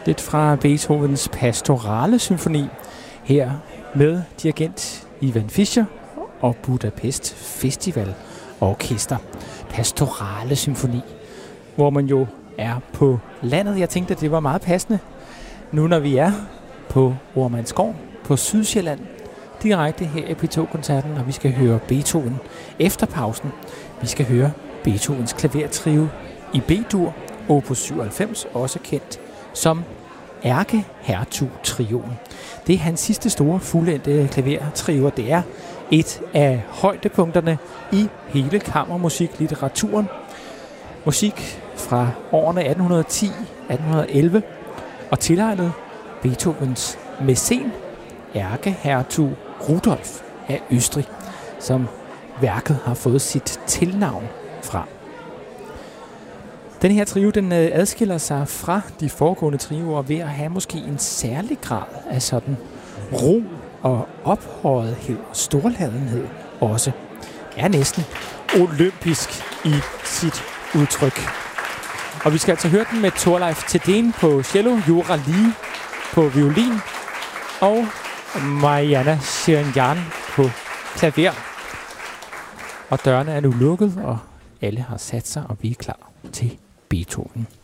lidt fra Beethovens Pastorale Symfoni, her med dirigent Ivan Fischer og Budapest Festival Orkester. Pastorale Symfoni, hvor man jo er på landet. Jeg tænkte, at det var meget passende, nu når vi er på Ormandsgård på Sydsjælland, direkte her i P2-koncerten, og vi skal høre Beethoven efter pausen. Vi skal høre Beethovens klavertrio i B-dur, opus 97, også kendt som Ærkehertug-trioen. Det er hans sidste store fuldendte klavertrio, og det er et af højdepunkterne i hele kammermusiklitteraturen. Musik fra årene 1810-1811 og tilegnet Beethovens mæcen, ærkehertug Rudolf af Østrig, som værket har fået sit tilnavn fra. Den her trio, den adskiller sig fra de foregående trioer ved at have måske en særlig grad af sådan ro og ophøjethed og storladenhed også. Er næsten olympisk i sit udtryk. Og vi skal altså høre den med Thorleif Thedéen på cello, Jura Lee på violin og Marianna Shirinyan på klaver. Og dørene er nu lukket, og alle har sat sig, og vi er klar til Beethoven.